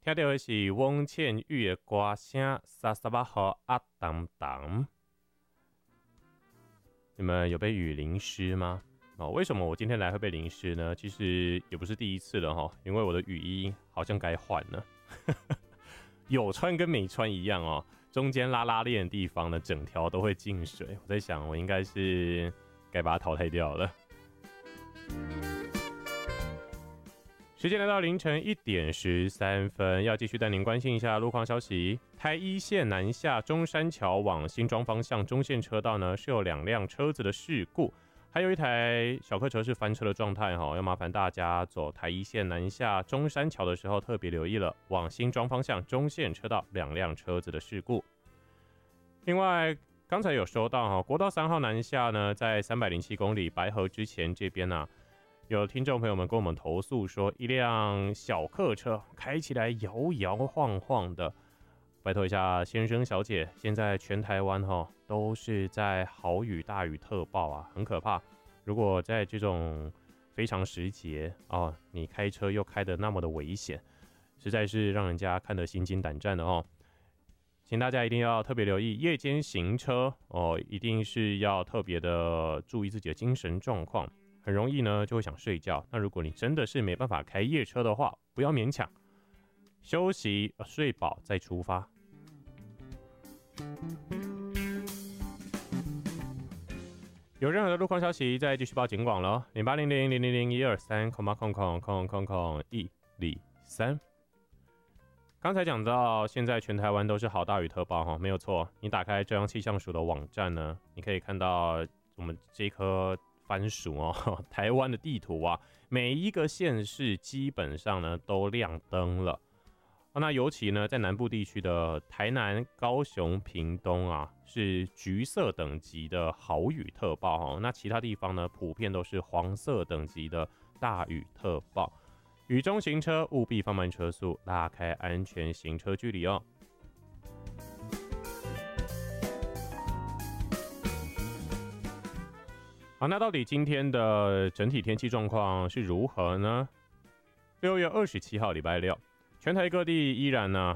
听到的是翁倩玉的歌声，38号阿当当。你们有被雨淋湿吗？为什么我今天来会被淋湿呢？其实也不是第一次了因为我的雨衣好像该换了，有穿跟没穿一样中间拉链的地方呢，整条都会进水。我在想，我应该是该把它淘汰掉了。时间来到凌晨1点13分，要继续带您关心一下路况消息。台一线南下中山桥往新庄方向中线车道呢，是有2辆车子的事故，还有一台小客车是翻车的状态要麻烦大家走台一线南下中山桥的时候特别留意了，往新庄方向中线车道2辆车子的事故。另外，刚才有收到国道3号南下呢，在307公里白河之前这边有听众朋友们跟我们投诉说，一辆小客车开起来摇摇晃晃的。拜托一下先生小姐，现在全台湾都是在豪雨大雨特报很可怕。如果在这种非常时节你开车又开得那么的危险，实在是让人家看得心惊胆战的请大家一定要特别留意夜间行车一定是要特别的注意自己的精神状况。很容易呢就会想睡觉，那如果你真的是没办法开夜车的话，不要勉强，休息睡饱再出发。有任何的路况消息再继续报警广了，0800000123，000000103。刚才讲到现在全台湾都是好大雨特报没有错。你打开中央气象署的网站呢，你可以看到我们这颗番薯台湾的地图每一个县市基本上呢都亮灯了那尤其呢在南部地区的台南、高雄、屏东是橘色等级的豪雨特报那其他地方呢普遍都是黄色等级的大雨特报。雨中行车务必放慢车速，拉开安全行车距离好，那到底今天的整体天气状况是如何呢？6月27号礼拜六，全台各地依然呢